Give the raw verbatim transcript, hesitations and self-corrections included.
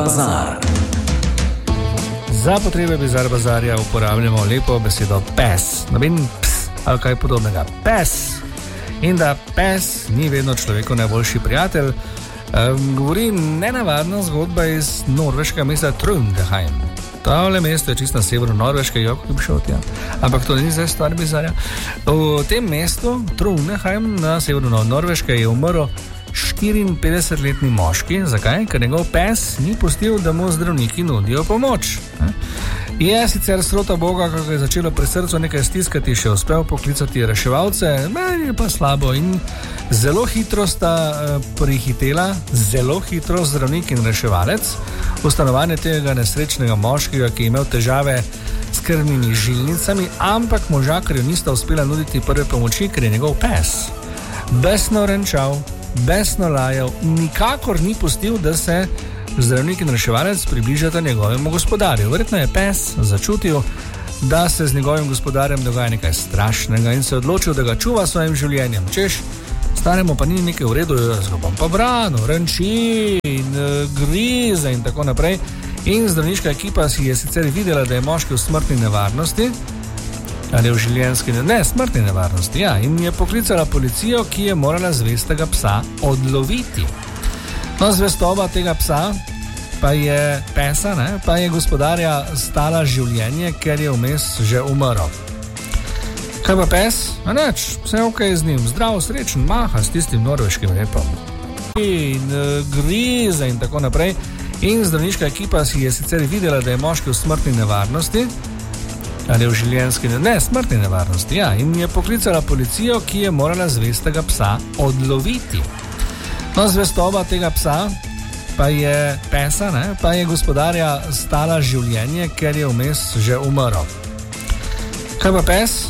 bazar. Za potrebe Bizar bazarja uporabljamo lepo besedo pes, namen ps ali kaj podobnega. Pes. In da pes ni vedno človekov najboljši prijatelj, um, govori nenavadna zgodba iz norveškega mesta Trondheim. Tole mesto je čisto na severu Norveške, jo, kako bi šel tja. Ampak to ni zdaj stvar Bizarja. V tem mestu, Trondheim, na severu Norveške, je umrl štiriinpetdesetletni moški. Zakaj? Ker njegov pes ni pustil, da mu zdravniki nudijo pomoč. Je sicer srota Boga, kako je začelo pri srcu nekaj stiskati, še uspel poklicati reševalce, meni pa slabo in zelo hitro sta uh, prihitela, zelo hitro zdravnik in reševalec v stanovanje tega nesrečnega moškega, ki je imel težave s krvnimi žilnicami, ampak možakarju nista uspela nuditi prve pomoči, ker je njegov pes besno renčal, besno lajal, nikakor ni pustil, da se zdravnik in reševalec približata njegovemu gospodarju. Verjetno je pes začutil, da se z njegovim gospodarjem dogaja nekaj strašnega in se odločil, da ga čuva svojim življenjem. Češ, staremu pa ni nekaj v redu, jaz ga bom pa branil, renči in uh, grize in tako naprej. In zdravniška ekipa si je sicer videla, da je moški v smrtni nevarnosti, ali v življenjski, ne, smrtni nevarnosti, ja, in je poklicala policijo, ki je morala zvestega psa odloviti. No, zvestoba tega psa pa je pesa, ne, pa je gospodarja stala življenje, ker je vmes že umrl. Kaj pa pes? A neč, vse ok z njim, zdrav, srečen, maha s tistim norveškim repom. In uh, grize in tako naprej. In zdravniška ekipa si je sicer videla, da je moški v smrtni nevarnosti, ali v življenjski, ne, smrtni nevarnosti, ja, in je poklicala policijo, ki je morala zvestega psa odloviti. No, zvestoba tega psa pa je pesa, ne, pa je gospodarja stala življenje, ker je vmes že umrl. Kaj pa pes?